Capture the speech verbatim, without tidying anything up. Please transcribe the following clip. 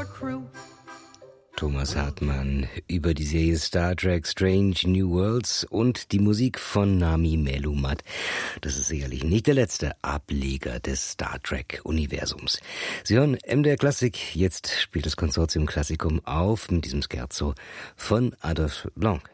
your crew. Thomas Hartmann über die Serie Star Trek Strange New Worlds und die Musik von Nami Melumat. Das ist sicherlich nicht der letzte Ableger des Star Trek-Universums. Sie hören M D R Klassik. Jetzt spielt das Konsortium Klassikum auf mit diesem Scherzo von Adolphe Blanc.